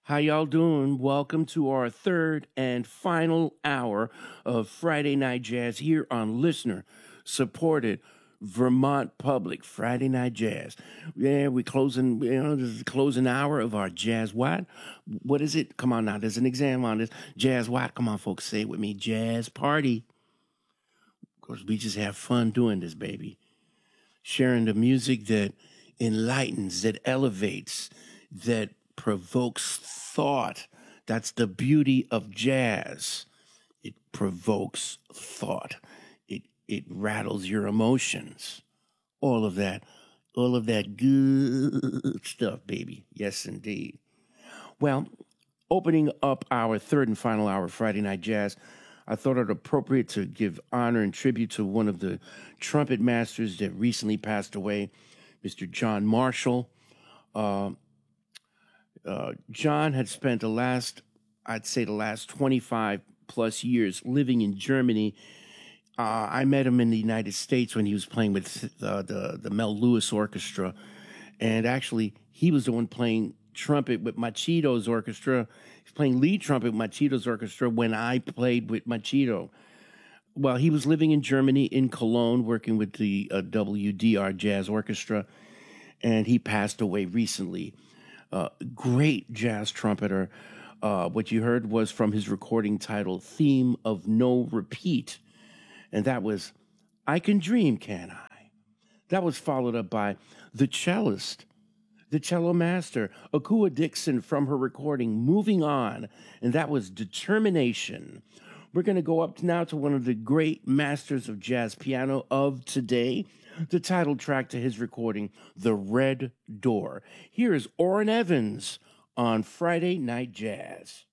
How y'all doing? Welcome to our third and final hour of Friday Night Jazz here on listener supported Vermont Public Friday Night Jazz. Yeah, we're closing, this is the closing hour of our Jazz What? What is it? Come on now, there's an exam on this. Jazz What? Come on, folks, say it with me. Jazz Party. Of course, we just have fun doing this, baby. Sharing the music that enlightens, that elevates, that provokes thought. That's the beauty of jazz. It provokes thought. It rattles your emotions. All of that good stuff, baby. Yes, indeed. Well, opening up our third and final hour of Friday Night Jazz, I thought it appropriate to give honor and tribute to one of the trumpet masters that recently passed away, Mr. John Marshall. John had spent the last 25 plus years living in Germany. I met him in the United States when he was playing with the Mel Lewis Orchestra. And actually, he was the one playing trumpet with Machito's orchestra. He's playing lead trumpet with Machito's orchestra when I played with Machito. Well, he was living in Germany, in Cologne, working with the WDR Jazz Orchestra, and he passed away recently. Great jazz trumpeter. What you heard was from his recording titled Theme of No Repeat, and that was I Can Dream, Can I? That was followed up by The Cellist, the cello master, Akua Dixon, from her recording Moving On, and that was Determination. We're going to go up now to one of the great masters of jazz piano of today, the title track to his recording, The Red Door. Here is Orrin Evans on Friday Night Jazz.